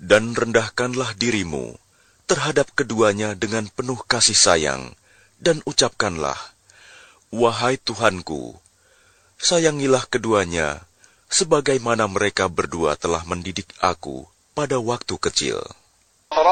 Dan rendahkanlah dirimu terhadap keduanya dengan penuh kasih sayang, dan ucapkanlah, Wahai Tuhanku, sayangilah keduanya, sebagaimana mereka berdua telah mendidik aku pada waktu kecil.